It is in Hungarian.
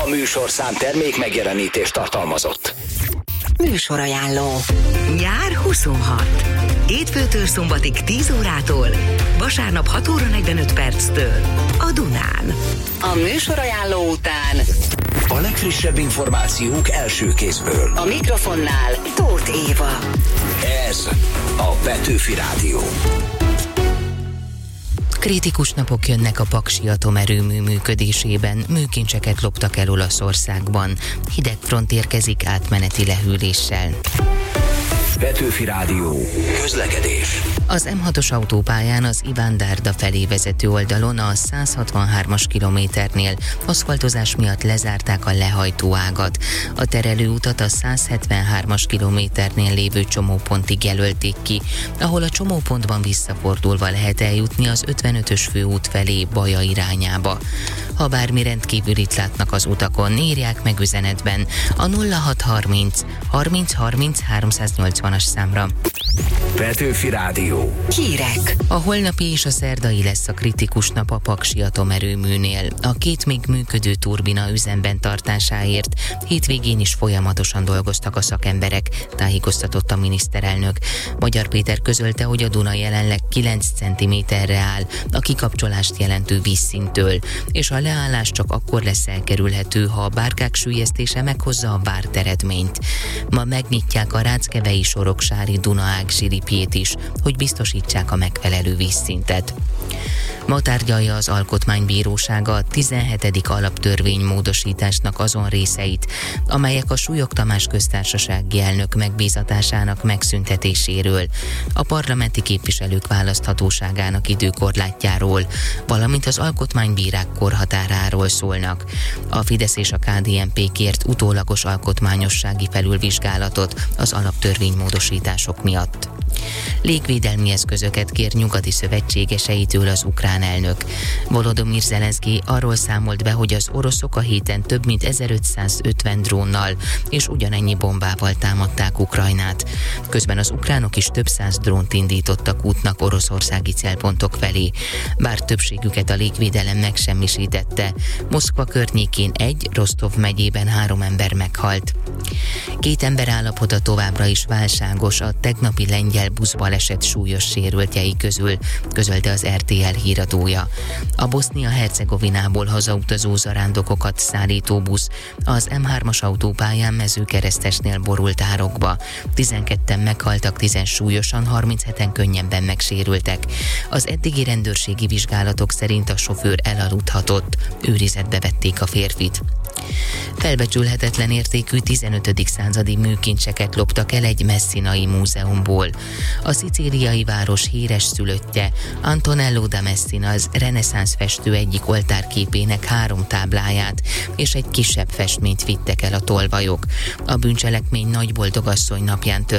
A műsorszám termék megjelenítést tartalmazott. Műsorajánló. Nyár 26. Hétfőtől szombatig 10 órától, vasárnap 6 óra 45 perctől a Dunán. A műsorajánló után a legfrissebb információk első kézből. A mikrofonnál Tóth Éva. Ez a Petőfi Rádió. Kritikus napok jönnek a paksi atomerőmű működésében, műkincseket loptak el Olaszországban. Hideg front érkezik átmeneti lehűléssel. Petőfi Rádió. Közlekedés. Az M6-os autópályán az Iván Dárda felé vezető oldalon a 163-as kilométernél aszfaltozás miatt lezárták a lehajtóágat. A terelőutat a 173-as kilométernél lévő csomópontig jelölték ki, ahol a csomópontban visszafordulva lehet eljutni az 55-ös főút felé Baja irányába. Ha bármi rendkívülit látnak az utakon, írják meg üzenetben a 0630 30 30 380-as számra. Petőfi Rádió. Hírek. A holnapi és a szerdai lesz a kritikus nap a paksi atomerőműnél. A két még működő turbina üzemben tartásáért hétvégén is folyamatosan dolgoztak a szakemberek, tájékoztatott a miniszterelnök. Magyar Péter közölte, hogy a Duna jelenleg 9 cm-re áll a kikapcsolást jelentő vízszinttől, és a leállás csak akkor lesz elkerülhető, ha a bárkák süllyesztése meghozza a várt eredményt. Ma megnyitják a Ráckevei-Soroksári Dunaág zsilipjét is, hogy biztosítsák a megfelelő vízszintet. Ma tárgyalja az Alkotmánybírósága a 17. alaptörvénymódosításnak azon részeit, amelyek a Súlyog Tamás köztársasági elnök megbízatásának megszüntetéséről, a parlamenti képviselők választhatóságának időkorlátjáról, valamint az alkotmánybírák korhatáráról szólnak. A Fidesz és a KDNP kért utólagos alkotmányossági felülvizsgálatot az alaptörvénymódosítások miatt. Légvédelmi eszközöket kér nyugati szövetségeseitől az ukrán elnök. Volodymyr Zelenszky arról számolt be, hogy az oroszok a héten több mint 1550 drónnal és ugyanennyi bombával támadták Ukrajnát. Közben az ukránok is több száz drónt indítottak útnak oroszországi célpontok felé, bár többségüket a légvédelem megsemmisítette. Moszkva környékén 1, Rostov megyében 3 ember meghalt. 2 ember állapota továbbra is válságos a tegnapi lengyel buszbaleset súlyos sérültjei közül, közölte az RTL híradója. A Bosznia-Hercegovinából hazautazó zarándokokat szállító busz az M3-as autópályán Mezőkeresztesnél borult árokba. 12-en meghaltak, 10 súlyosan, 37-en könnyebben megsérültek. Az eddigi rendőrségi vizsgálatok szerint a sofőr elaludhatott, őrizetbe vették a férfit. Felbecsülhetetlen értékű 15. századi műkincseket loptak el egy messzinai múzeumból. A szicíliai város híres szülöttje, Antonello da Messina, az reneszánsz festő egyik oltárképének 3 tábláját és egy kisebb festményt vittek el a tolvajok. A bűncselekmény Nagyboldogasszony napján történt.